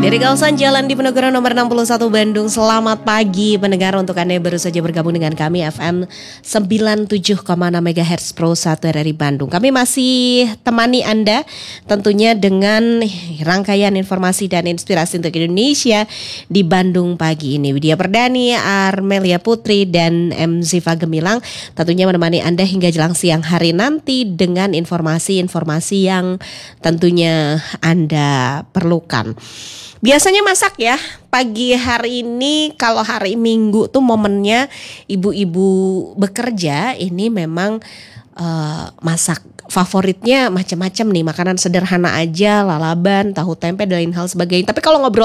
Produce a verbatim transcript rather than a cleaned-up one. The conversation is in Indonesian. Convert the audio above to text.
Dari kawasan Jalan Diponegoro nomor enam puluh satu Bandung. Selamat pagi pendengar, untuk Anda yang baru saja bergabung dengan kami F M sembilan puluh tujuh koma enam MHz Pro satu R R I Bandung. Kami masih temani Anda tentunya dengan rangkaian informasi dan inspirasi untuk Indonesia di Bandung pagi ini. Widya Perdani, Armelia Putri dan M. Ziva Gemilang tentunya menemani Anda hingga jelang siang hari nanti dengan informasi-informasi yang tentunya Anda perlukan. Biasanya masak ya pagi hari ini. Kalau hari Minggu tuh momennya ibu-ibu bekerja, ini memang uh, masak. Favoritnya macam-macam nih, makanan sederhana aja, lalaban, tahu tempe dan lain hal sebagainya. Tapi kalau ngobrol